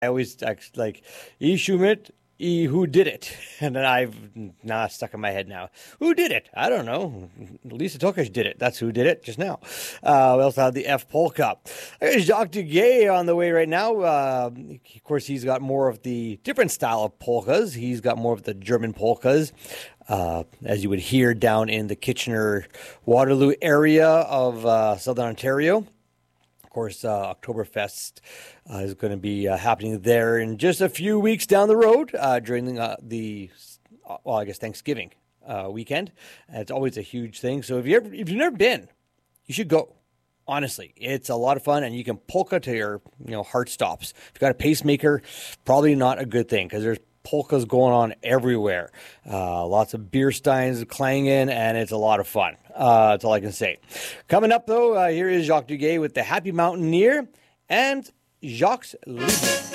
I always like E Schumit, E who did it, and then I've stuck in my head now. Who did it? I don't know. Lisa Tokash did it. That's who did it just now. We also have the F polka. There's Jacques Duguay on the way right now. Of course, he's got more of the different style of polkas. He's got more of the German polkas. As you would hear down in the Kitchener Waterloo area of Southern Ontario. Of course, Oktoberfest is going to be happening there in just a few weeks down the road during Thanksgiving weekend. It's always a huge thing. So if you've never been, you should go. Honestly, it's a lot of fun, and you can polka to your heart stops. If you've got a pacemaker, probably not a good thing because there's polkas going on everywhere. Lots of beer steins clanging, and it's a lot of fun. That's all I can say. Coming up, though, here is Jacques Duguay with the Happy Mountaineer and Jacques Liebling.